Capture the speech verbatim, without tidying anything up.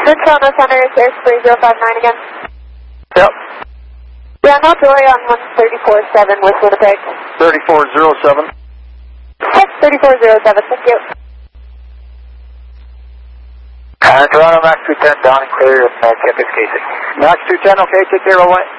Toronto Center is Air three zero five nine again. Yep. Yeah, no Joy on one thirty-four seven with Winnipeg. thirty-four zero seven. Yep, thirty-four zero seven, thank you. Uh, Toronto Max two ten, down and clear of uh, Campus Casey. Max two ten, okay, take care, all right.